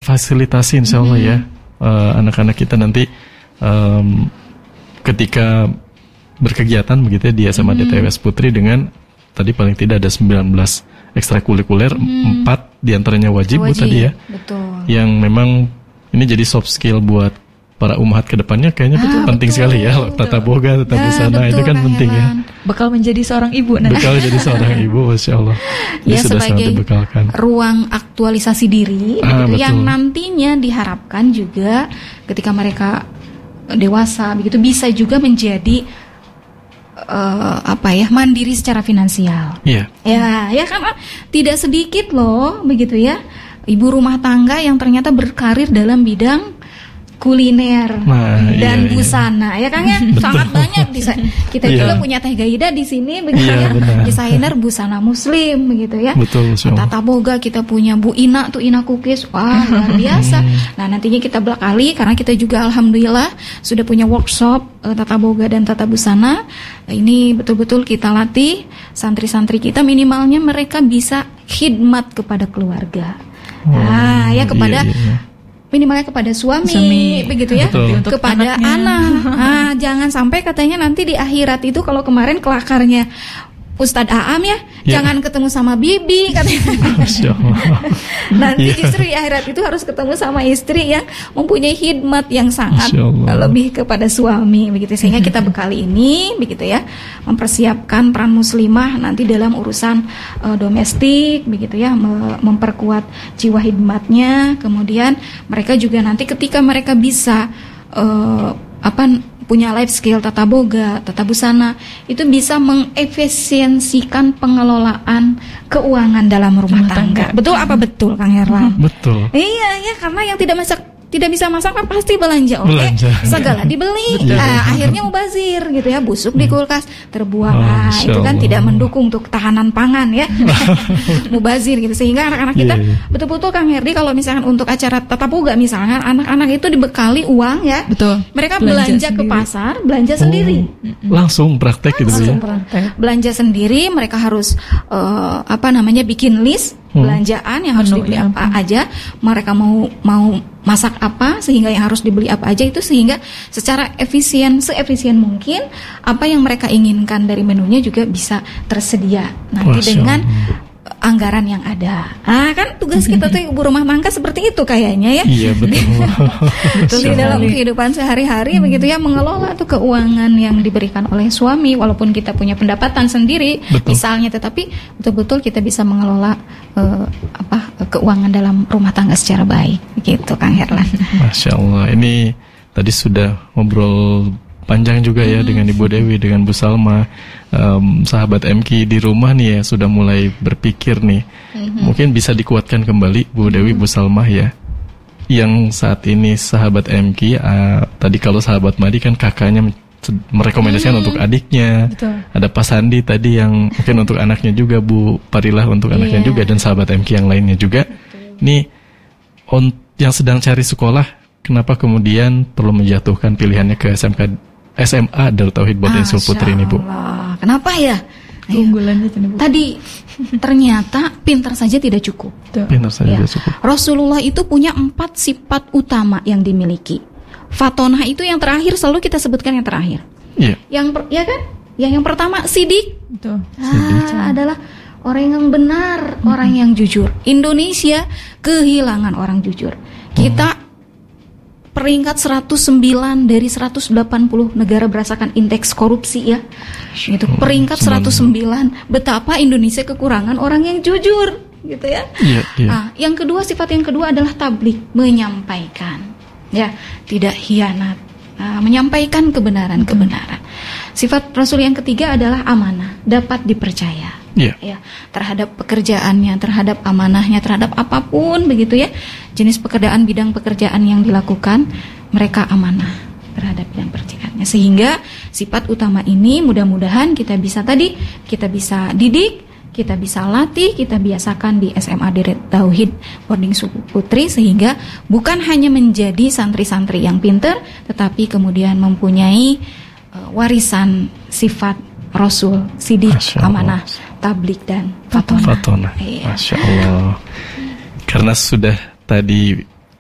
fasilitasi insya Allah ya anak-anak kita nanti ketika berkegiatan begitu ya di SMA DTWS Putri dengan tadi paling tidak ada 19 ekstrakurikuler, 4 diantaranya wajib Bu tadi ya. Betul. Yang memang ini jadi soft skill buat para umahat ke depannya kayaknya penting sekali ya. Tata boga, tata busana itu kan penting ya. Bekal menjadi seorang ibu. Bekal jadi seorang ibu, Masya Allah. Ya, sebagai ruang aktualisasi diri begitu, yang nantinya diharapkan juga ketika mereka dewasa begitu bisa juga menjadi mandiri secara finansial. Iya. Ya kan tidak sedikit loh begitu ya ibu rumah tangga yang ternyata berkarir dalam bidang kuliner dan busana ya Kang ya. Sangat banyak kita juga punya Teh Gaida di sini begitu ya. Desainer busana muslim begitu ya. Betul, Tata boga kita punya Bu Ina tuh Ina Cookies. Wah, luar biasa. Nah, nantinya kita belakali karena kita juga alhamdulillah sudah punya workshop tata boga dan tata busana. Ini betul-betul kita latih santri-santri kita minimalnya mereka bisa khidmat kepada keluarga. Kepada minimalnya kepada suami begitu ya. Betul. Kepada anak. Jangan sampai katanya nanti di akhirat itu kalau kemarin kelakarnya Ustadz Aam ya, jangan ketemu sama bibi katanya. Nanti justru di akhirat itu harus ketemu sama istri yang mempunyai khidmat yang sangat lebih kepada suami begitu. Sehingga kita bekali ini begitu ya, mempersiapkan peran muslimah nanti dalam urusan domestik begitu ya, memperkuat jiwa khidmatnya. Kemudian mereka juga nanti ketika mereka bisa punya life skill tata boga, tata busana, itu bisa mengefisiensikan pengelolaan keuangan dalam rumah tangga. Betul apa betul Kang Herlan? Betul. Iya ya, karena yang tidak bisa masak kan pasti belanja. Segala dibeli. Akhirnya mubazir gitu ya, busuk di kulkas, terbuang. Itu kan tidak mendukung untuk ketahanan pangan ya. Mubazir gitu. Sehingga anak-anak kita betul-betul Kang Herdi kalau misalkan untuk acara tata boga misalkan anak-anak itu dibekali uang ya. Betul. Mereka belanja ke pasar, belanja sendiri. Langsung praktek gitu ya. Belanja sendiri, mereka harus bikin list belanjaan yang harus dibeli apa aja, mereka mau masak apa sehingga yang harus dibeli apa aja itu, sehingga secara seefisien mungkin apa yang mereka inginkan dari menunya juga bisa tersedia nanti dengan anggaran yang ada. Kan tugas kita tuh ibu rumah tangga seperti itu kayaknya ya. Iya betul. Betul di dalam kehidupan sehari-hari begitu ya, mengelola tuh keuangan yang diberikan oleh suami walaupun kita punya pendapatan sendiri misalnya, tetapi betul-betul kita bisa mengelola keuangan dalam rumah tangga secara baik gitu Kang Herlan. Masya Allah, ini tadi sudah ngobrol panjang juga ya dengan Ibu Dewi, dengan Bu Salma. Sahabat MQ di rumah nih ya sudah mulai berpikir nih, mungkin bisa dikuatkan kembali Bu Dewi, Bu Salma ya, yang saat ini sahabat MQ tadi kalau sahabat Madi kan kakaknya merekomendasikan untuk adiknya. Betul. Ada Pak Sandi tadi yang mungkin untuk anaknya juga, Bu Parilah untuk anaknya juga, dan sahabat MQ yang lainnya juga. Ini yang sedang cari sekolah, kenapa kemudian perlu menjatuhkan pilihannya ke SMA Darut Tauhid Boarding School Putri ini Bu? Kenapa ya? Keunggulannya tadi ternyata pintar saja tidak cukup. Pintar saja tidak cukup. Rasulullah itu punya 4 sifat utama yang dimiliki. Fatonah itu yang terakhir, selalu kita sebutkan yang terakhir. Iya. Yang pertama sidik. Betul. Adalah orang yang benar, orang yang jujur. Indonesia kehilangan orang jujur. Kita peringkat 109 dari 180 negara berdasarkan indeks korupsi ya. Itu peringkat 109. Betapa Indonesia kekurangan orang yang jujur gitu ya. Yang kedua, sifat yang kedua adalah tabligh, menyampaikan. Ya, tidak khianat. Menyampaikan kebenaran-kebenaran. Sifat Rasul yang ketiga adalah amanah, dapat dipercaya. Ya, terhadap pekerjaannya, terhadap amanahnya, terhadap apapun begitu ya. Jenis pekerjaan, bidang pekerjaan yang dilakukan, mereka amanah terhadap bidang pekerjaannya. Sehingga sifat utama ini mudah-mudahan kita bisa didik, kita bisa latih, kita biasakan di SMA Darut Tauhid Boarding School Putri, sehingga bukan hanya menjadi santri-santri yang pintar, tetapi kemudian mempunyai warisan sifat Rasul, sidik, amanah, tabligh dan fatonah. Masya Allah. Karena sudah tadi